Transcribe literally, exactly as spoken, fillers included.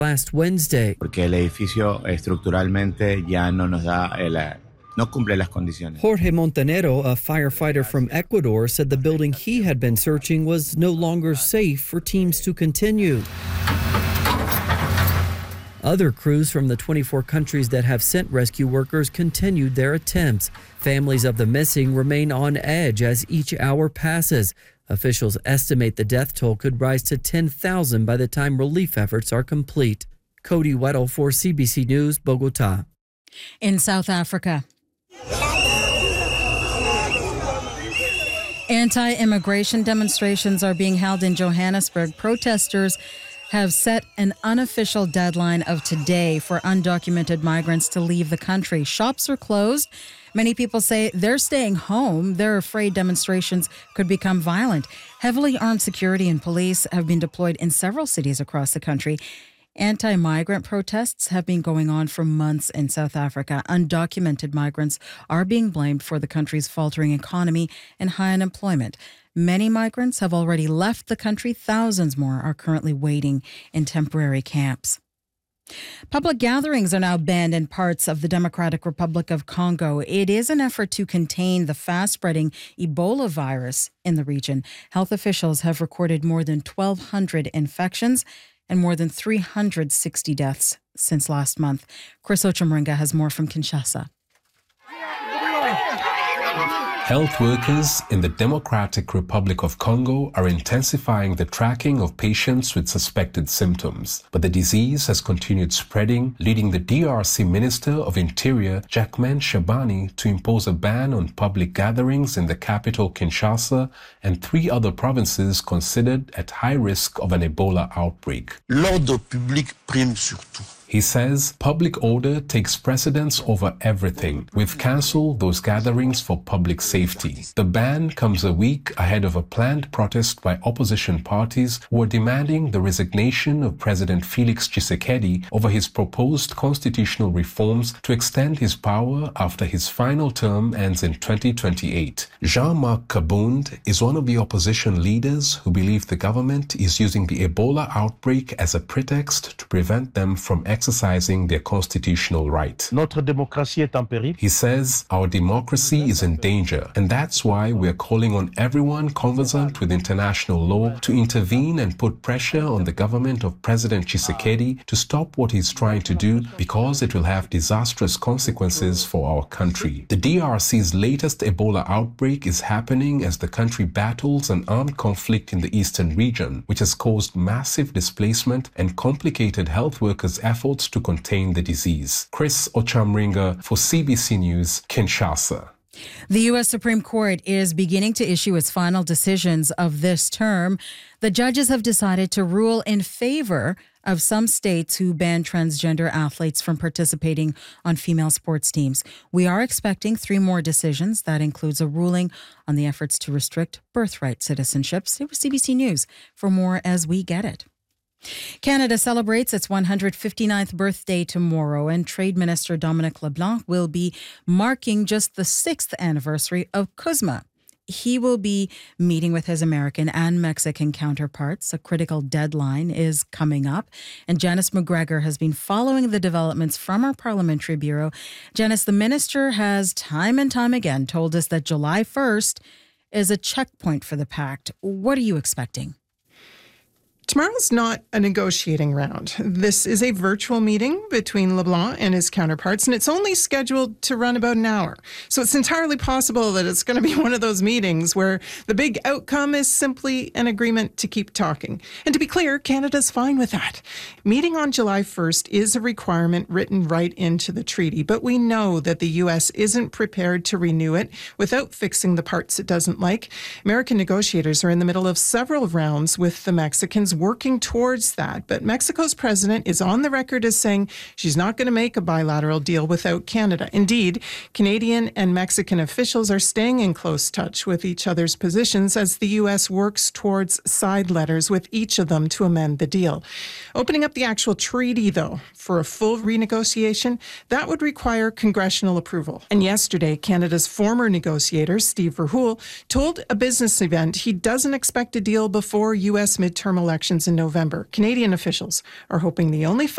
last Wednesday. Porque el edificio estructuralmente ya no nos da el, no cumple las condiciones. Jorge Montanero, a firefighter from Ecuador, said the building he had been searching was no longer safe for teams to continue. Other crews from the twenty-four countries that have sent rescue workers continued their attempts. Families of the missing remain on edge as each hour passes. Officials estimate the death toll could rise to ten thousand by the time relief efforts are complete. Cody Weddle for C B C News, Bogota. In South Africa, anti-immigration demonstrations are being held in Johannesburg. Protesters have set an unofficial deadline of today for undocumented migrants to leave the country. Shops are closed. Many people say they're staying home. They're afraid demonstrations could become violent. Heavily armed security and police have been deployed in several cities across the country. Anti-migrant protests have been going on for months in South Africa. Undocumented migrants are being blamed for the country's faltering economy and high unemployment. Many migrants have already left the country. Thousands more are currently waiting in temporary camps. Public gatherings are now banned in parts of the Democratic Republic of Congo. It is an effort to contain the fast-spreading Ebola virus in the region. Health officials have recorded more than twelve hundred infections and more than three hundred sixty deaths since last month. Chris Ochemringa has more from Kinshasa. Health workers in the Democratic Republic of Congo are intensifying the tracking of patients with suspected symptoms. But the disease has continued spreading, leading the D R C Minister of Interior, Jacquemain Shabani, to impose a ban on public gatherings in the capital Kinshasa and three other provinces considered at high risk of an Ebola outbreak. L'ordre public prime surtout. He says public order takes precedence over everything. We've cancelled those gatherings for public safety. The ban comes a week ahead of a planned protest by opposition parties who are demanding the resignation of President Felix Tshisekedi over his proposed constitutional reforms to extend his power after his final term ends in twenty twenty-eight. Jean-Marc Kabund is one of the opposition leaders who believe the government is using the Ebola outbreak as a pretext to prevent them from exercising their constitutional right. Notre démocratie est en péril. He says our democracy is in danger, and that's why we're calling on everyone conversant with international law to intervene and put pressure on the government of President Tshisekedi to stop what he's trying to do, because it will have disastrous consequences for our country. The D R C's latest Ebola outbreak is happening as the country battles an armed conflict in the eastern region, which has caused massive displacement and complicated health workers' efforts to contain the disease. Chris Ochemringa for C B C News, Kinshasa. The U S Supreme Court is beginning to issue its final decisions of this term. The judges have decided to rule in favor of some states who ban transgender athletes from participating on female sports teams. We are expecting three more decisions. That includes a ruling on the efforts to restrict birthright citizenships. Stay with C B C News for more as we get it. Canada celebrates its one hundred fifty-ninth birthday tomorrow, and Trade Minister Dominic LeBlanc will be marking just the sixth anniversary of CUSMA. He will be meeting with his American and Mexican counterparts. A critical deadline is coming up, and Janice McGregor has been following the developments from our parliamentary bureau. Janice, the minister has time and time again told us that July first is a checkpoint for the pact. What are you expecting? Tomorrow's not a negotiating round. This is a virtual meeting between LeBlanc and his counterparts, and it's only scheduled to run about an hour. So it's entirely possible that it's going to be one of those meetings where the big outcome is simply an agreement to keep talking. And to be clear, Canada's fine with that. Meeting on July first is a requirement written right into the treaty, but we know that the U S isn't prepared to renew it without fixing the parts it doesn't like. American negotiators are in the middle of several rounds with the Mexicans working towards that. But Mexico's president is on the record as saying she's not going to make a bilateral deal without Canada. Indeed, Canadian and Mexican officials are staying in close touch with each other's positions as the U S works towards side letters with each of them to amend the deal. Opening up the actual treaty, though, for a full renegotiation, that would require congressional approval. And yesterday, Canada's former negotiator, Steve Verhoeven, told a business event he doesn't expect a deal before U S midterm elections in November. Canadian officials are hoping the only